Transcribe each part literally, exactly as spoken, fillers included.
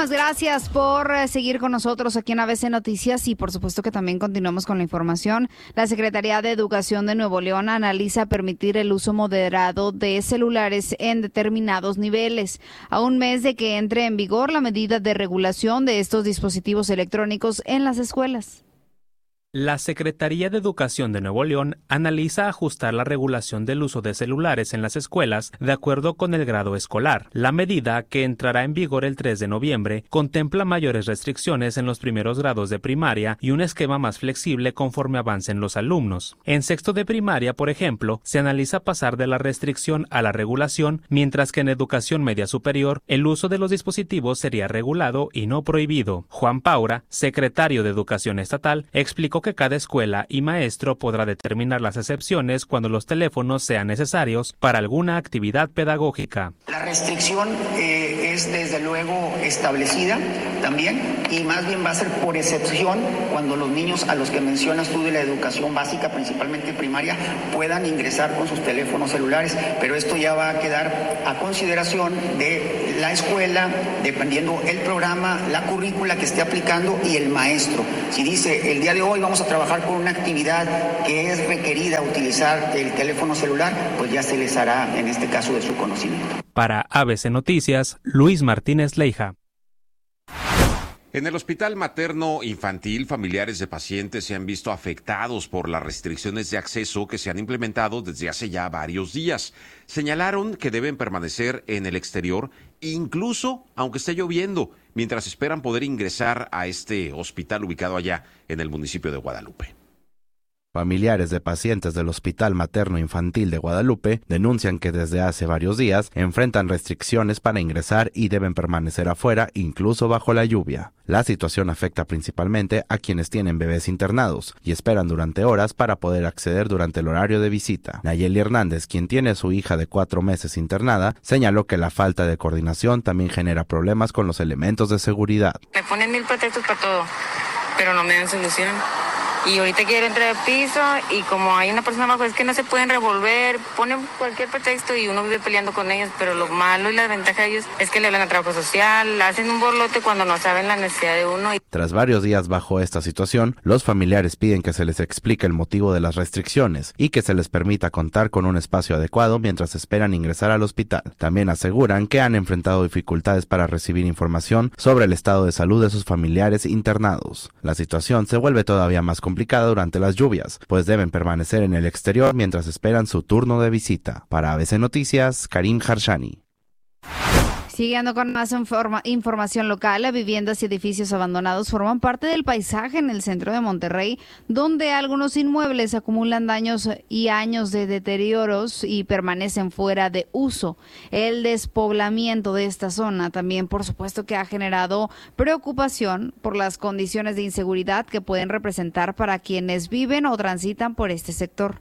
Muchísimas gracias por eh, seguir con nosotros aquí en A B C Noticias y por supuesto que también continuamos con la información. La Secretaría de Educación de Nuevo León analiza permitir el uso moderado de celulares en determinados niveles. A un mes de que entre en vigor la medida de regulación de estos dispositivos electrónicos en las escuelas. La Secretaría de Educación de Nuevo León analiza ajustar la regulación del uso de celulares en las escuelas de acuerdo con el grado escolar. La medida, que entrará en vigor el tres de noviembre, contempla mayores restricciones en los primeros grados de primaria y un esquema más flexible conforme avancen los alumnos. En sexto de primaria, por ejemplo, se analiza pasar de la restricción a la regulación, mientras que en educación media superior, el uso de los dispositivos sería regulado y no prohibido. Juan Paura, secretario de Educación Estatal, explicó que cada escuela y maestro podrá determinar las excepciones cuando los teléfonos sean necesarios para alguna actividad pedagógica. La restricción eh, es desde luego establecida también y más bien va a ser por excepción cuando los niños a los que mencionas tú de la educación básica, principalmente primaria, puedan ingresar con sus teléfonos celulares, pero esto ya va a quedar a consideración de la escuela, dependiendo el programa, la currícula que esté aplicando y el maestro. Si dice el día de hoy vamos a trabajar con una actividad que es requerida utilizar el teléfono celular, pues ya se les hará en este caso de su conocimiento. Para A B C Noticias, Luis Martínez Leija. En el Hospital Materno Infantil, familiares de pacientes se han visto afectados por las restricciones de acceso que se han implementado desde hace ya varios días. Señalaron que deben permanecer en el exterior, incluso aunque esté lloviendo, mientras esperan poder ingresar a este hospital ubicado allá en el municipio de Guadalupe. Familiares de pacientes del Hospital Materno Infantil de Guadalupe denuncian que desde hace varios días enfrentan restricciones para ingresar y deben permanecer afuera, incluso bajo la lluvia. La situación afecta principalmente a quienes tienen bebés internados y esperan durante horas para poder acceder durante el horario de visita. Nayeli Hernández, quien tiene a su hija de cuatro meses internada, señaló que la falta de coordinación también genera problemas con los elementos de seguridad. Me ponen mil pretextos para todo, pero no me dan solución. Y ahorita quiero entrar al piso y como hay una persona abajo, es que no se pueden revolver, ponen cualquier pretexto y uno vive peleando con ellos, pero lo malo y la ventaja de ellos es que le hablan a trabajo social, hacen un borlote cuando no saben la necesidad de uno. Tras varios días bajo esta situación, los familiares piden que se les explique el motivo de las restricciones y que se les permita contar con un espacio adecuado mientras esperan ingresar al hospital. También aseguran que han enfrentado dificultades para recibir información sobre el estado de salud de sus familiares internados. La situación se vuelve todavía más complicada complicada durante las lluvias, pues deben permanecer en el exterior mientras esperan su turno de visita. Para A B C Noticias, Karim Harshani. Siguiendo con más informa- información local, viviendas y edificios abandonados forman parte del paisaje en el centro de Monterrey, donde algunos inmuebles acumulan daños y años de deterioros y permanecen fuera de uso. El despoblamiento de esta zona también, por supuesto, que ha generado preocupación por las condiciones de inseguridad que pueden representar para quienes viven o transitan por este sector.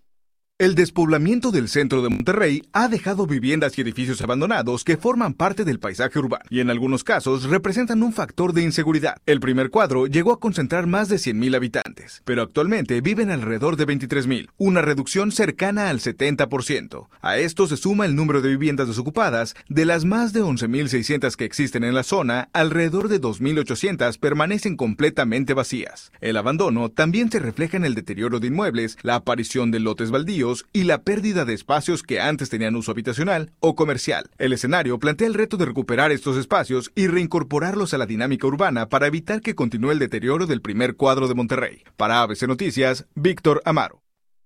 El despoblamiento del centro de Monterrey ha dejado viviendas y edificios abandonados que forman parte del paisaje urbano y en algunos casos representan un factor de inseguridad. El primer cuadro llegó a concentrar más de cien mil habitantes, pero actualmente viven alrededor de veintitrés mil, una reducción cercana al setenta por ciento. A esto se suma el número de viviendas desocupadas. De las más de once mil seiscientas que existen en la zona, alrededor de dos mil ochocientas permanecen completamente vacías. El abandono también se refleja en el deterioro de inmuebles, la aparición de lotes baldíos y la pérdida de espacios que antes tenían uso habitacional o comercial. El escenario plantea el reto de recuperar estos espacios y reincorporarlos a la dinámica urbana para evitar que continúe el deterioro del primer cuadro de Monterrey. Para A B C Noticias, Víctor Amaro.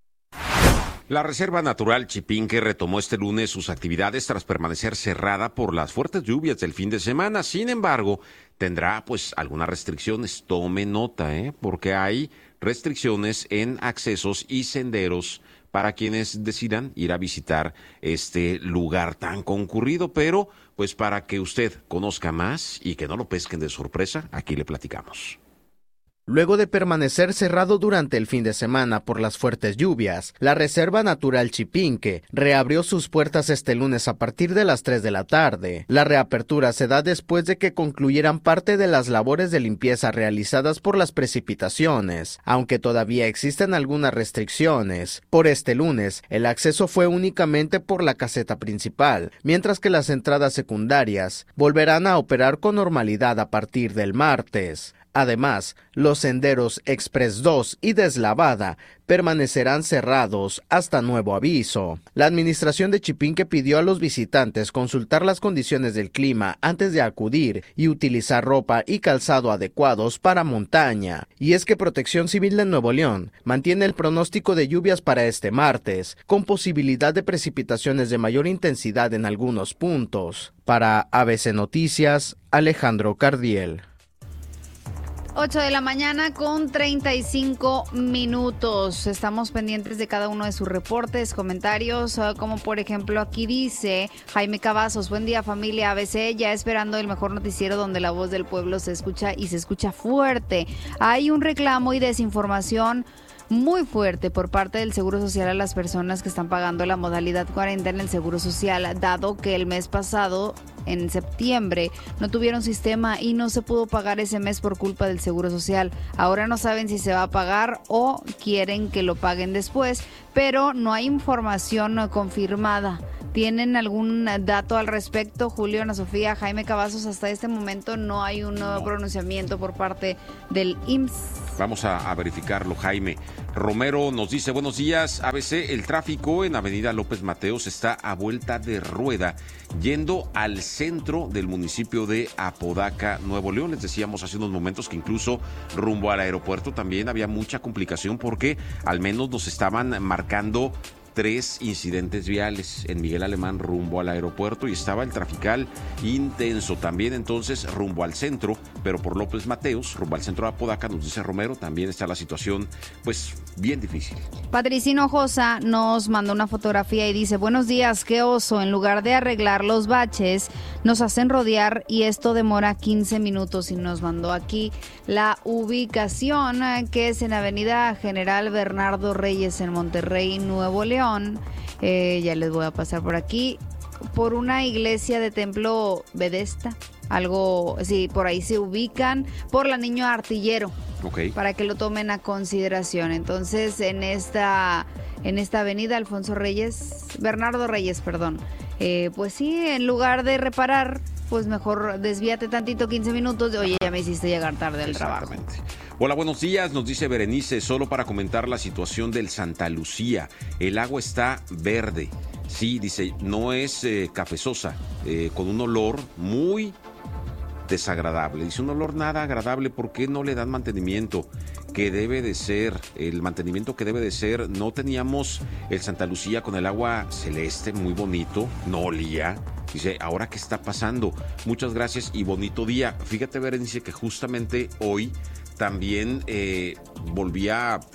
La Reserva Natural Chipinque retomó este lunes sus actividades tras permanecer cerrada por las fuertes lluvias del fin de semana. Sin embargo, tendrá pues algunas restricciones. Tome nota, ¿eh? porque hay restricciones en accesos y senderos para quienes decidan ir a visitar este lugar tan concurrido, pero pues para que usted conozca más y que no lo pesquen de sorpresa, aquí le platicamos. Luego de permanecer cerrado durante el fin de semana por las fuertes lluvias, la Reserva Natural Chipinque reabrió sus puertas este lunes a partir de las tres de la tarde. La reapertura se da después de que concluyeran parte de las labores de limpieza realizadas por las precipitaciones, aunque todavía existen algunas restricciones. Por este lunes, el acceso fue únicamente por la caseta principal, mientras que las entradas secundarias volverán a operar con normalidad a partir del martes. Además, los senderos Express dos y Deslavada permanecerán cerrados hasta nuevo aviso. La administración de Chipinque pidió a los visitantes consultar las condiciones del clima antes de acudir y utilizar ropa y calzado adecuados para montaña. Y es que Protección Civil de Nuevo León mantiene el pronóstico de lluvias para este martes, con posibilidad de precipitaciones de mayor intensidad en algunos puntos. Para A B C Noticias, Alejandro Cardiel. ocho de la mañana con treinta y cinco minutos. Estamos pendientes de cada uno de sus reportes, comentarios, como por ejemplo aquí dice Jaime Cavazos: buen día familia A B C, ya esperando el mejor noticiero donde la voz del pueblo se escucha y se escucha fuerte. Hay un reclamo y desinformación muy fuerte por parte del Seguro Social a las personas que están pagando la modalidad cuarenta en el Seguro Social, dado que el mes pasado, en septiembre, no tuvieron sistema y no se pudo pagar ese mes por culpa del Seguro Social. Ahora no saben si se va a pagar o quieren que lo paguen después, pero no hay información confirmada. ¿Tienen algún dato al respecto, Julio, Ana Sofía, Jaime Cavazos? Hasta este momento no hay un nuevo no. pronunciamiento por parte del I M S S. Vamos a, a verificarlo, Jaime. Romero nos dice: buenos días, A B C. El tráfico en Avenida López Mateos está a vuelta de rueda, yendo al centro del municipio de Apodaca, Nuevo León. Les decíamos hace unos momentos que incluso rumbo al aeropuerto también había mucha complicación, porque al menos nos estaban marcando tres incidentes viales en Miguel Alemán rumbo al aeropuerto y estaba el trafical intenso. También entonces rumbo al centro, pero por López Mateos, rumbo al centro de Apodaca, nos dice Romero, también está la situación pues bien difícil. Patricino Hinojosa nos mandó una fotografía y dice: buenos días, qué oso, en lugar de arreglar los baches nos hacen rodear y esto demora quince minutos. Y nos mandó aquí la ubicación, que es en Avenida General Bernardo Reyes en Monterrey, Nuevo León. Eh, ya les voy a pasar por aquí, por una iglesia de templo Vedesta, algo, sí, por ahí se ubican, por la Niño Artillero, okay, para que lo tomen a consideración. Entonces, en esta, en esta avenida Alfonso Reyes, Bernardo Reyes, perdón, eh, pues sí, en lugar de reparar, pues mejor desvíate tantito, quince minutos, de, oye, ya me hiciste llegar tarde al trabajo. Hola, buenos días, nos dice Berenice, solo para comentar la situación del Santa Lucía. El agua está verde. Sí, dice, no es eh, cafezosa, eh, con un olor muy desagradable. Dice, un olor nada agradable, ¿por qué no le dan mantenimiento? Que debe de ser, el mantenimiento que debe de ser. No teníamos el Santa Lucía con el agua celeste, muy bonito, no olía. Dice, ¿ahora qué está pasando? Muchas gracias y bonito día. Fíjate, Berenice, que justamente hoy también eh, volví a, a,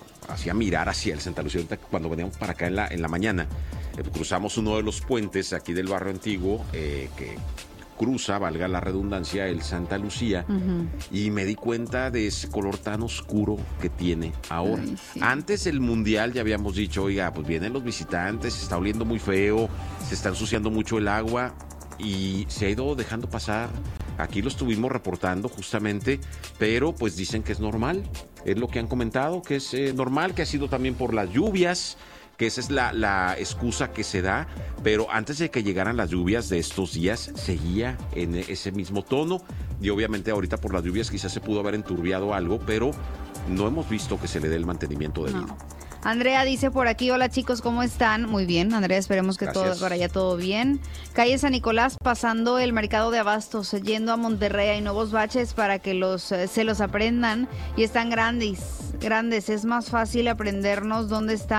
a mirar hacia el Santa Lucía cuando veníamos para acá en la, en la mañana. Eh, cruzamos uno de los puentes aquí del barrio antiguo eh, que cruza, valga la redundancia, el Santa Lucía, uh-huh, y me di cuenta de ese color tan oscuro que tiene ahora. Ay, sí. Antes del Mundial ya habíamos dicho, oiga, pues vienen los visitantes, se está oliendo muy feo, se está ensuciando mucho el agua, y se ha ido dejando pasar. Aquí lo estuvimos reportando justamente, pero pues dicen que es normal, es lo que han comentado, que es eh, normal, que ha sido también por las lluvias, que esa es la, la excusa que se da, pero antes de que llegaran las lluvias de estos días, seguía en ese mismo tono, y obviamente ahorita por las lluvias quizás se pudo haber enturbiado algo, pero no hemos visto que se le dé el mantenimiento debido. No. Andrea dice por aquí, hola chicos, ¿cómo están? Muy bien, Andrea, esperemos que Gracias. todo para allá todo bien. Calle San Nicolás, pasando el mercado de abastos, yendo a Monterrey, hay nuevos baches para que los eh, se los aprendan y están grandes, grandes. Es más fácil aprendernos dónde están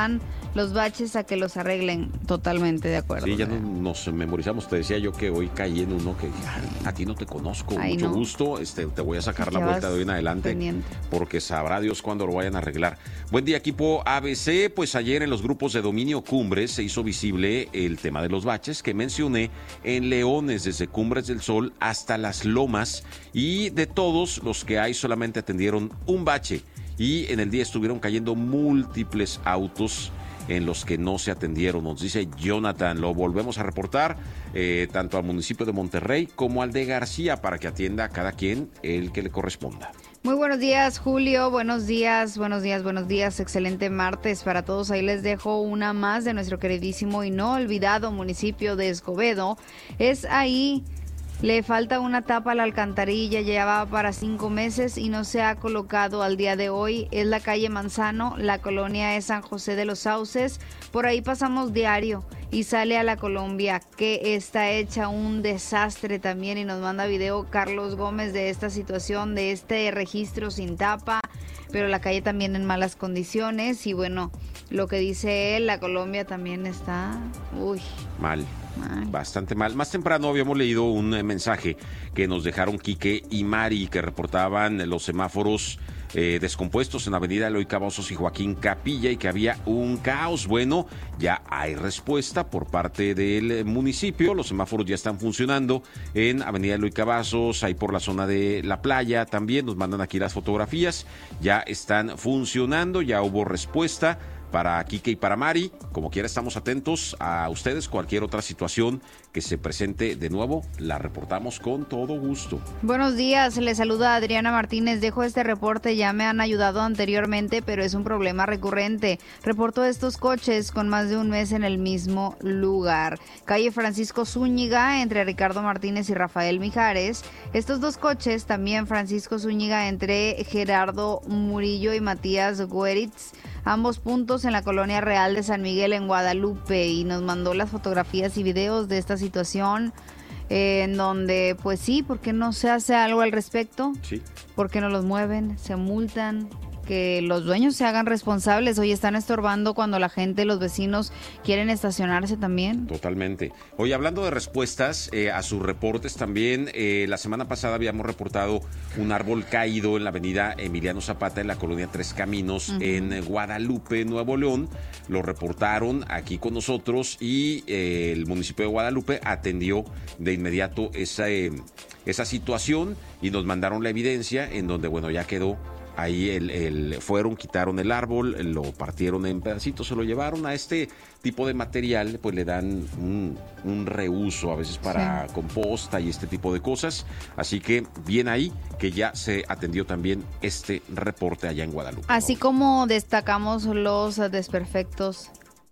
los baches a que los arreglen. Totalmente de acuerdo. Sí, ya no, nos memorizamos. Te decía yo que hoy caí en uno que a, a ti no te conozco. Ay, mucho no. gusto. Este, te voy a sacar Ya la vuelta vas de hoy en adelante pendiente. porque sabrá Dios cuándo lo vayan a arreglar. Buen día, equipo A B C. Pues ayer en los grupos de Dominio Cumbres se hizo visible el tema de los baches que mencioné en Leones, desde Cumbres del Sol hasta Las Lomas, y de todos los que hay solamente atendieron un bache, y en el día estuvieron cayendo múltiples autos en los que no se atendieron. Nos dice Jonathan, lo volvemos a reportar eh, tanto al municipio de Monterrey como al de García para que atienda a cada quien el que le corresponda. Muy buenos días, Julio. Buenos días, buenos días, buenos días. Excelente martes para todos. Ahí les dejo una más de nuestro queridísimo y no olvidado municipio de Escobedo. Es ahí, le falta una tapa a la alcantarilla, ya va para cinco meses y no se ha colocado al día de hoy. Es la calle Manzano, la colonia es San José de los Sauces. Por ahí pasamos diario y sale a la Colombia, que está hecha un desastre también, y nos manda video Carlos Gómez de esta situación, de este registro sin tapa, pero la calle también en malas condiciones. Y bueno, lo que dice él, la Colombia también está, uy, Mal. mal. Bastante mal. Más temprano habíamos leído un eh, mensaje que nos dejaron Quique y Mari, que reportaban los semáforos eh, descompuestos en Avenida Eloy Cavazos y Joaquín Capilla, y que había un caos. Bueno, ya hay respuesta por parte del municipio. Los semáforos ya están funcionando en Avenida Eloy Cavazos, ahí por la zona de la playa también. Nos mandan aquí las fotografías. Ya están funcionando, ya hubo respuesta para Quique y para Mari. Como quiera, estamos atentos a ustedes. Cualquier otra situación que se presente de nuevo, la reportamos con todo gusto. Buenos días, les saluda Adriana Martínez. Dejo este reporte, ya me han ayudado anteriormente, pero es un problema recurrente. Reporto estos coches con más de un mes en el mismo lugar. Calle Francisco Zúñiga, entre Ricardo Martínez y Rafael Mijares. Estos dos coches, también Francisco Zúñiga, entre Gerardo Murillo y Matías Gueritz. Ambos puntos en la Colonia Real de San Miguel en Guadalupe, y nos mandó las fotografías y videos de esta situación eh, en donde, pues sí, ¿por qué no se hace algo al respecto? Sí. ¿Por qué no los mueven? ¿Se multan? Que los dueños se hagan responsables. Hoy están estorbando cuando la gente, los vecinos, quieren estacionarse también. Totalmente. Hoy, hablando de respuestas eh, a sus reportes también, eh, la semana pasada habíamos reportado un árbol caído en la avenida Emiliano Zapata, en la colonia Tres Caminos, uh-huh. en Guadalupe, Nuevo León. Lo reportaron aquí con nosotros, y eh, el municipio de Guadalupe atendió de inmediato esa, eh, esa situación, y nos mandaron la evidencia en donde, bueno, ya quedó. Ahí el, el, fueron, quitaron el árbol, lo partieron en pedacitos, se lo llevaron a este tipo de material, pues le dan un, un reuso a veces para sí. composta y este tipo de cosas. Así que bien ahí que ya se atendió también este reporte allá en Guadalupe. Así como destacamos los desperfectos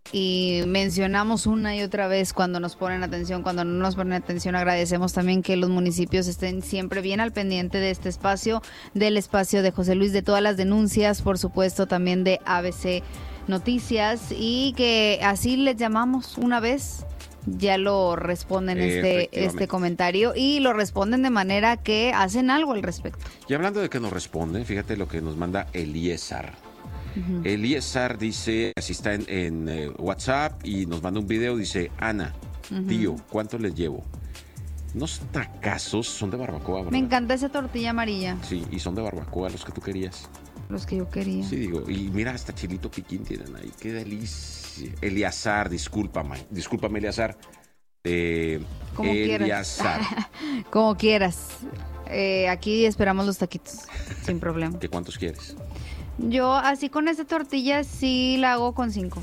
y mencionamos una y otra vez cuando nos ponen atención, cuando no nos ponen atención, agradecemos también que los municipios estén siempre bien al pendiente de este espacio, del espacio de José Luis, de todas las denuncias, por supuesto también de A B C Noticias, y que así les llamamos una vez. Ya lo responden este, este comentario, y lo responden de manera que hacen algo al respecto. Y hablando de que nos responden, fíjate lo que nos manda Eliezer. Uh-huh. Eliezer dice, así está en, en eh, WhatsApp, y nos manda un video, dice: Ana, uh-huh. tío, ¿cuánto les llevo? Unos tacazos, son de barbacoa, ¿verdad? Me encanta esa tortilla amarilla. Sí, y son de barbacoa, los que tú querías. Los que yo quería. Sí, digo, y mira, hasta chilito piquín tienen ahí, qué delicia. Eleazar, discúlpame, discúlpame, Eleazar. Eh, Como Eleazar. quieras. Como quieras. Eh, aquí esperamos los taquitos, sin problema. ¿Qué cuántos quieres? Yo, así con esta tortilla, sí la hago con cinco.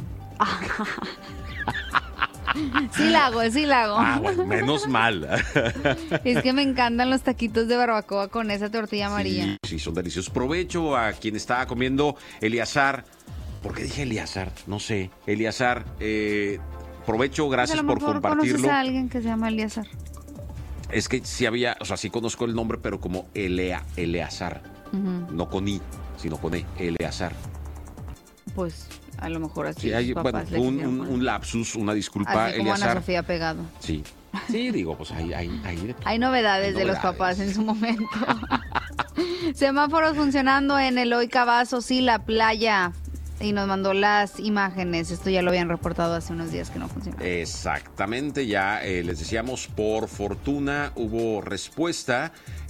Sí la hago, sí la hago. Ah, bueno, menos mal. Es que me encantan los taquitos de barbacoa con esa tortilla amarilla. Sí, sí, son deliciosos. Provecho a quien está comiendo. Eleazar. ¿Por qué dije Eleazar? No sé. Eleazar, eh, provecho, gracias pues por compartirlo. ¿Conoces a alguien que se llama Eleazar? Es que sí había, o sea, sí conozco el nombre, pero como Elea, Eleazar. Uh-huh. No con I, sino con E, Eleazar. Pues a lo mejor así. Sí, hay, bueno, un, un, un lapsus, una disculpa, así como Eleazar. Ana Sofía Pegado. Sí, sí, digo, pues hay, hay, hay, de hay novedades hay de novedades. Los papás en su momento. Semáforos funcionando en Eloy Cavazos y la playa. Y nos mandó las imágenes. Esto ya lo habían reportado hace unos días que no funcionó. Exactamente, ya eh, les decíamos, por fortuna hubo respuesta.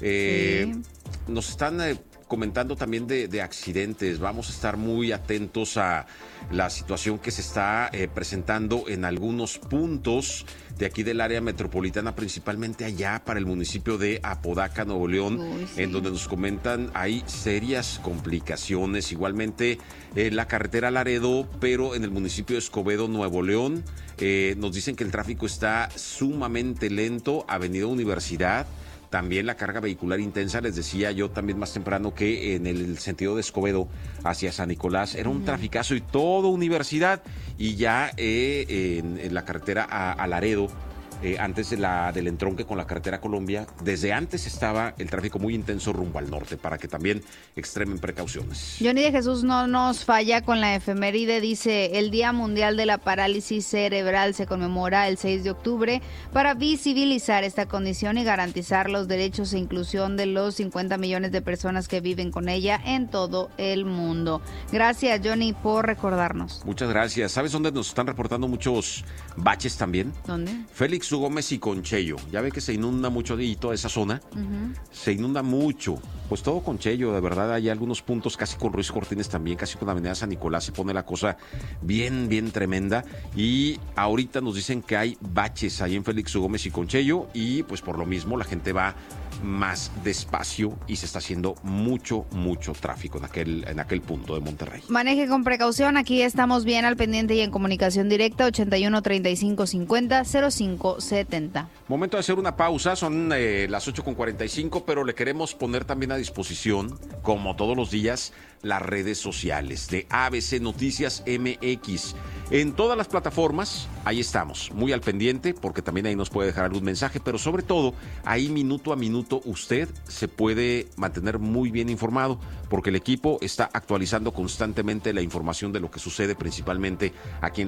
Eh, sí. Nos están eh, comentando también de, de accidentes. Vamos a estar muy atentos a la situación que se está eh, presentando en algunos puntos de aquí del área metropolitana, principalmente allá para el municipio de Apodaca, Nuevo León, Uy, sí. en donde nos comentan hay serias complicaciones. Igualmente en la carretera Laredo, pero en el municipio de Escobedo, Nuevo León, eh, nos dicen que el tráfico está sumamente lento. Avenida Universidad, también la carga vehicular intensa. Les decía yo también más temprano que en el sentido de Escobedo hacia San Nicolás era un uh-huh. traficazo, y todo Universidad, y ya eh, en, en la carretera a, a Laredo, eh, antes de la, del entronque con la carretera Colombia, desde antes estaba el tráfico muy intenso rumbo al norte, para que también extremen precauciones. Johnny de Jesús no nos falla con la efeméride, dice: el Día Mundial de la Parálisis Cerebral se conmemora el seis de octubre para visibilizar esta condición y garantizar los derechos e inclusión de los cincuenta millones de personas que viven con ella en todo el mundo. Gracias, Johnny, por recordarnos. Muchas gracias. ¿Sabes dónde nos están reportando muchos baches también? ¿Dónde? Félix Gómez y Conchello. Ya ve que se inunda mucho y toda esa zona. Uh-huh. Se inunda mucho. Pues todo Conchello, de verdad, hay algunos puntos casi con Ruiz Cortines también, casi con Avenida San Nicolás se pone la cosa bien, bien tremenda. Y ahorita nos dicen que hay baches ahí en Félix Gómez y Conchello, y pues por lo mismo la gente va más despacio y se está haciendo mucho, mucho tráfico en aquel, en aquel punto de Monterrey. Maneje con precaución, aquí estamos bien al pendiente y en comunicación directa, ochenta y uno, treinta y cinco, cincuenta, cero cinco setenta. Momento de hacer una pausa, son eh, las ocho con cuarenta y cinco, pero le queremos poner también a disposición, como todos los días, las redes sociales de A B C Noticias M X. En todas las plataformas, ahí estamos, muy al pendiente, porque también ahí nos puede dejar algún mensaje, pero sobre todo, ahí minuto a minuto usted se puede mantener muy bien informado, porque el equipo está actualizando constantemente la información de lo que sucede principalmente aquí en